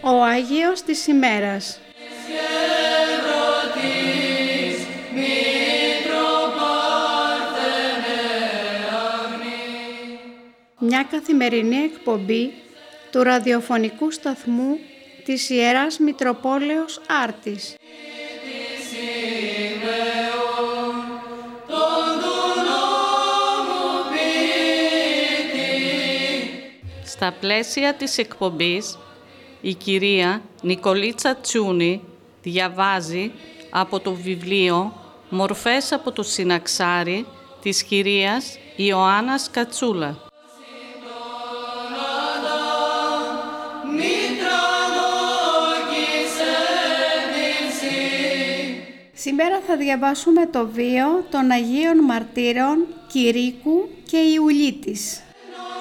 Ο Άγιος της ημέρας. Μια καθημερινή εκπομπή του ραδιοφωνικού σταθμού της Ιεράς Μητροπόλεως Άρτης. Στα πλαίσια της εκπομπής, η κυρία Νικολίτσα Τσούνη διαβάζει από το βιβλίο «Μορφές από το Συναξάρι» της κυρίας Ιωάννας Κατσούλα. Σήμερα θα διαβάσουμε το βίο των Αγίων Μαρτύρων Κηρύκου και Ιουλίτης.